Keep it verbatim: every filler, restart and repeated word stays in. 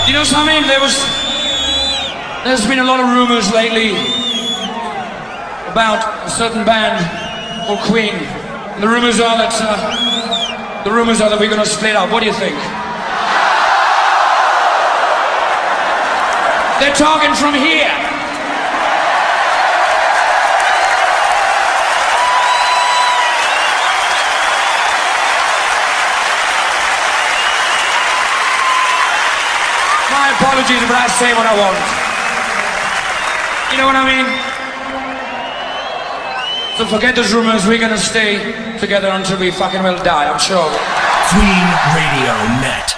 You know something? There was, there's been a lot of rumors lately about a certain band called Queen. And the rumors are that uh, the rumors are that we're going to split up. What do you think? They're talking from here. My apologies, but I say what I want. You know what I mean? So forget those rumors, we're gonna stay together until we fucking will die, I'm sure. Queen Radio Net.